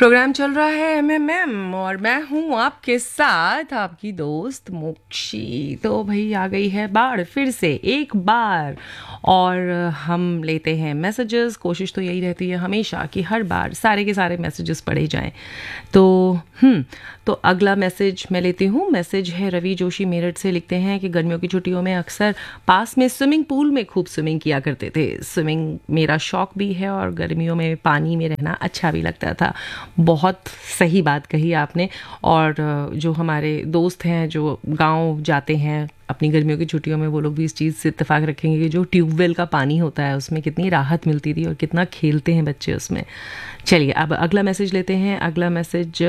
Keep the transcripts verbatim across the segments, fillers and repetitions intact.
Programme चल रहा है एम एम एम और मैं हूँ आपके साथ आपकी दोस्त मोक्षी। तो भाई आ गई है बाढ़ फिर से एक बार और हम लेते हैं मैसेजेस। कोशिश तो यही रहती है हमेशा कि हर बार सारे के सारे मैसेजेस पढ़े जाएं। तो हम्म तो अगला मैसेज मैं लेती हूँ। मैसेज है रवि जोशी मेरठ से। लिखते हैं कि गर्मियों की छुट्टियों में अक्सर पास में स्विमिंग पूल में खूब स्विमिंग किया करते थे। स्विमिंग मेरा शौक भी है और गर्मियों में पानी में रहना अच्छा भी लगता था। बहुत सही बात कही आपने। और जो हमारे दोस्त हैं जो गांव जाते हैं अपनी गर्मियों की छुट्टियों में, वो लोग भी इस चीज़ से इत्तेफाक रखेंगे कि जो ट्यूबवेल का पानी होता है उसमें कितनी राहत मिलती थी और कितना खेलते हैं बच्चे उसमें। चलिए अब अगला मैसेज लेते हैं। अगला मैसेज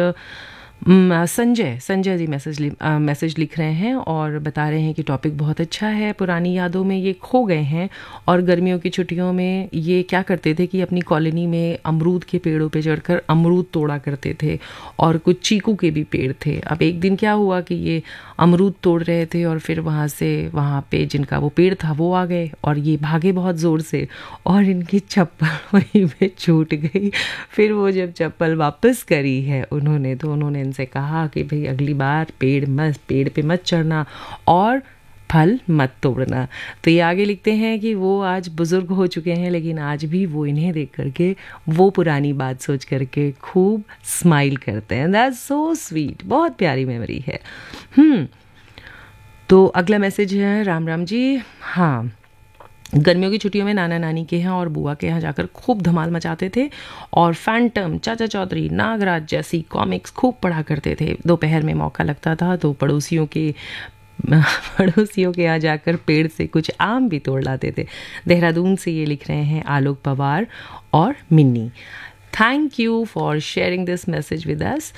संजय संजय जी मैसेज लि, मैसेज लिख रहे हैं और बता रहे हैं कि टॉपिक बहुत अच्छा है। पुरानी यादों में ये खो गए हैं और गर्मियों की छुट्टियों में ये क्या करते थे कि अपनी कॉलोनी में अमरूद के पेड़ों पे चढ़कर अमरूद तोड़ा करते थे और कुछ चीकू के भी पेड़ थे। अब एक दिन क्या हुआ कि ये अमरूद तोड़ रहे थे और फिर वहाँ से वहाँ पे जिनका वो पेड़ था वो आ गए और ये भागे बहुत ज़ोर से और इनकी चप्पल वहीं पे छूट गई। फिर वो जब चप्पल वापस करी है उन्होंने तो उन्होंने से कहा कि भाई अगली बार पेड़ मत पेड़ पे मत चढ़ना और फल मत तोड़ना। तो ये आगे लिखते हैं कि वो आज बुजुर्ग हो चुके हैं लेकिन आज भी वो इन्हें देख करके वो पुरानी बात सोच करके खूब स्माइल करते हैं। That's so sweet. बहुत प्यारी मेमोरी है। हम्म तो अगला मैसेज है राम राम जी। हाँ, गर्मियों की छुट्टियों में नाना नानी के यहाँ और बुआ के यहाँ जाकर खूब धमाल मचाते थे और फैंटम, चाचा चौधरी, नागराज जैसी कॉमिक्स खूब पढ़ा करते थे। दोपहर में मौका लगता था तो पड़ोसियों के पड़ोसियों के यहाँ जाकर पेड़ से कुछ आम भी तोड़ लाते थे। देहरादून से ये लिख रहे हैं आलोक पवार और Minni. Thank you for sharing this message with us.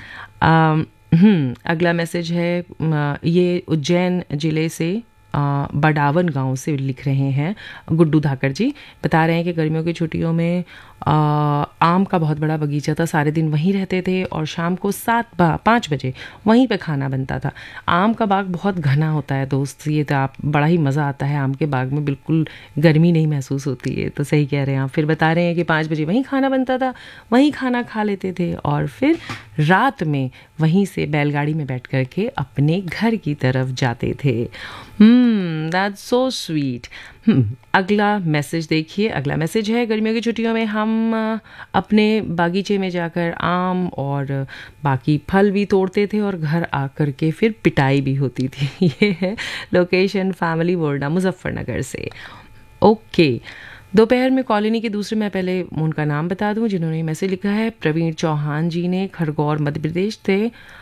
हम्म अगला मैसेज है ये उज्जैन ज़िले से बडावन गांव से लिख रहे हैं गुड्डू धाकर जी। बता रहे हैं कि गर्मियों की छुट्टियों में आ, आम का बहुत बड़ा बगीचा था। सारे दिन वहीं रहते थे और शाम को सात पाँच बजे वहीं पे खाना बनता था। आम का बाग बहुत घना होता है दोस्त, ये तो आप बड़ा ही मज़ा आता है आम के बाग में, बिल्कुल गर्मी नहीं महसूस होती है। तो सही कह रहे हैं आप। फिर बता रहे हैं कि पाँच बजे वहीं खाना बनता था, वहीं खाना खा लेते थे और फिर रात में वहीं से बैलगाड़ी में बैठ कर के अपने घर की तरफ जाते थे। हम्म दैट्स सो स्वीट। अगला मैसेज देखिए। अगला मैसेज है गर्मियों की छुट्टियों में हम अपने बागीचे में जाकर आम और बाकी फल भी तोड़ते थे और घर आकर के फिर पिटाई भी होती थी। ये है लोकेशन फैमिली बोर्डा मुजफ्फरनगर से। ओके, दोपहर में कॉलोनी के दूसरे, मैं पहले उनका नाम बता दूं जिन्होंने मैसेज लिखा है, प्रवीण चौहान जी ने, खरगौर मध्य प्रदेश थे।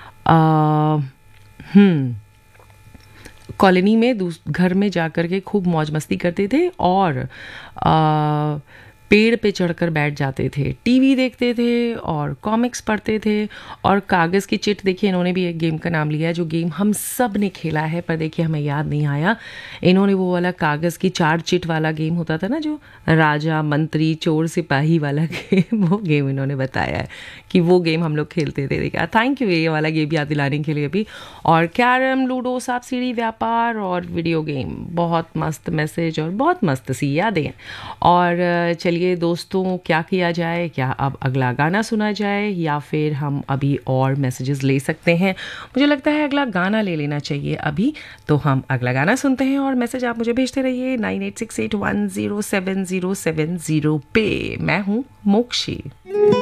हम्म कॉलोनी में घर में जाकर के खूब मौज मस्ती करते थे और आ, पेड़ पे चढ़कर बैठ जाते थे, टीवी देखते थे और कॉमिक्स पढ़ते थे और कागज़ की चिट। देखिए इन्होंने भी एक गेम का नाम लिया है जो गेम हम सब ने खेला है पर देखिए हमें याद नहीं आया। इन्होंने वो वाला कागज़ की चार चिट वाला गेम होता था ना, जो राजा मंत्री चोर सिपाही वाला गेम, वो गेम इन्होंने बताया है कि वो गेम हम लोग खेलते थे। देखा, थैंक यू ये वाला गेम याद दिलाने के लिए भी। और कैरम, लूडो, सांप सीढ़ी, व्यापार और वीडियो गेम। बहुत मस्त मैसेज और बहुत मस्त सी यादें। और चलिए दोस्तों, क्या किया जाए? क्या अब अगला गाना सुना जाए या फिर हम अभी और मैसेजेस ले सकते हैं? मुझे लगता है अगला गाना ले लेना चाहिए अभी। तो हम अगला गाना सुनते हैं और मैसेज आप मुझे भेजते रहिए nine eight six eight one zero seven zero seven zero पे। मैं हूँ मोक्षी।